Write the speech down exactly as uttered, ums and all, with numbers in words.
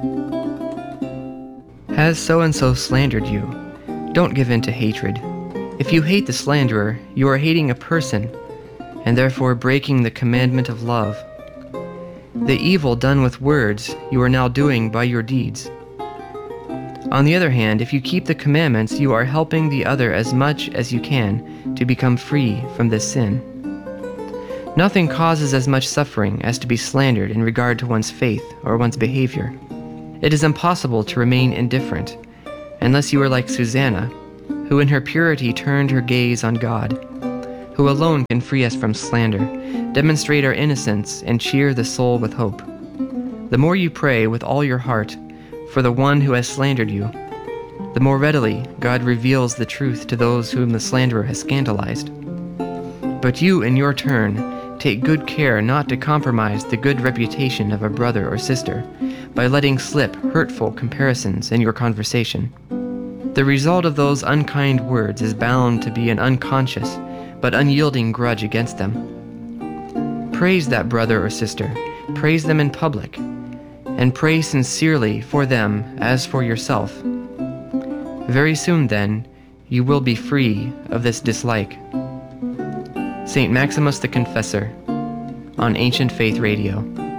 Has so-and-so slandered you? Don't give in to hatred. If you hate the slanderer, you are hating a person, and therefore breaking the commandment of love. The evil done with words you are now doing by your deeds. On the other hand, if you keep the commandments, you are helping the other as much as you can to become free from this sin. Nothing causes as much suffering as to be slandered in regard to one's faith or one's behavior. It is impossible to remain indifferent, unless you are like Susanna, who in her purity turned her gaze on God, who alone can free us from slander, demonstrate our innocence, and cheer the soul with hope. The more you pray with all your heart for the one who has slandered you, the more readily God reveals the truth to those whom the slanderer has scandalized. But you, in your turn, take good care not to compromise the good reputation of a brother or sister by letting slip hurtful comparisons in your conversation. The result of those unkind words is bound to be an unconscious but unyielding grudge against them. Praise that brother or sister, praise them in public, and pray sincerely for them as for yourself. Very soon, then, you will be free of this dislike. Saint Maximus the Confessor, on Ancient Faith Radio.